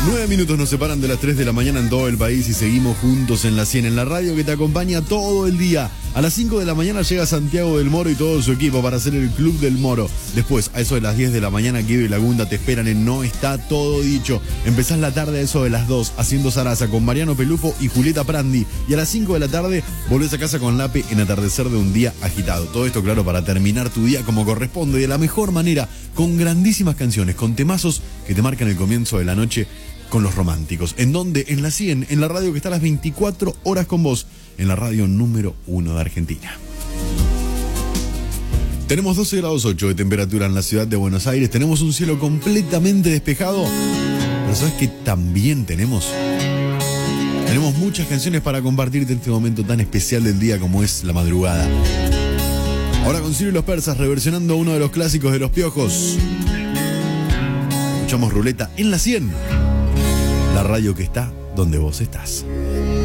9 minutos nos separan de las 3 de la mañana en todo el país y seguimos juntos en la 100, en la radio que te acompaña todo el día. A las 5 de la mañana llega Santiago del Moro y todo su equipo para hacer el Club del Moro. Después, a eso de las 10 de la mañana, Guido y Lagunda te esperan en No Está Todo Dicho. Empezás la tarde a eso de las 2 haciendo zaraza con Mariano Pelufo y Julieta Prandi. Y a las 5 de la tarde volvés a casa con Lape en Atardecer de un Día Agitado. Todo esto, claro, para terminar tu día como corresponde y de la mejor manera, con grandísimas canciones, con temazos que te marcan el comienzo de la noche con los románticos. ¿En dónde? En la 100, en la radio que está a las 24 horas con vos, en la radio número 1 de Argentina. Tenemos 12 grados 8 de temperatura en la ciudad de Buenos Aires, tenemos un cielo completamente despejado, pero ¿sabes qué también tenemos? Tenemos muchas canciones para compartirte en este momento tan especial del día como es la madrugada. Ahora con Ciro y los Persas reversionando uno de los clásicos de Los Piojos. Escuchamos Ruleta en la 100. La radio que está donde vos estás.